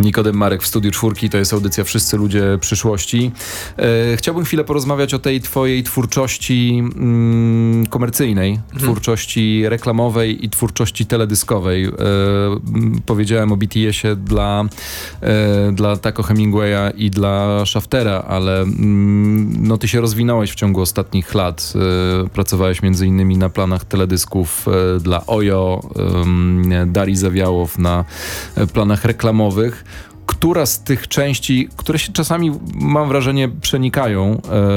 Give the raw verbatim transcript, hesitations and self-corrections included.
Nikodem Marek w Studiu Czwórki, to jest audycja Wszyscy Ludzie Przyszłości. E, chciałbym chwilę porozmawiać o tej twojej twórczości mm, komercyjnej, mhm. twórczości reklamowej i twórczości teledyskowej. E, powiedziałem o B T S-ie dla, e, dla Taco Hemingwaya i dla Shaftera, ale mm, no, ty się rozwinąłeś w ciągu ostatnich lat. E, pracowałeś między innymi na planach teledysków e, dla Ojo, e, Darii Zawiałow, na e, planach reklamowych. Która z tych części, które się czasami, mam wrażenie, przenikają,